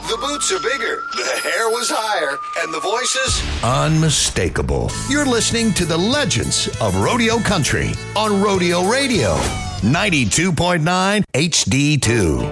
The boots are bigger, the hair was higher, and the voices unmistakable. You're listening to the legends of Rodeo Country on Rodeo Radio, 92.9 HD2.